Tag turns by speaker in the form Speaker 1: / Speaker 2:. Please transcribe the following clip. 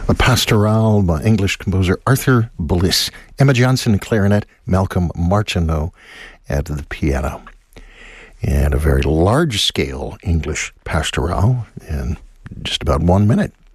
Speaker 1: The Pastorale by English composer Arthur Bliss. Emma Johnson, clarinet, Malcolm Martineau at the piano. And a very large-scale English pastorale in just about 1 minute.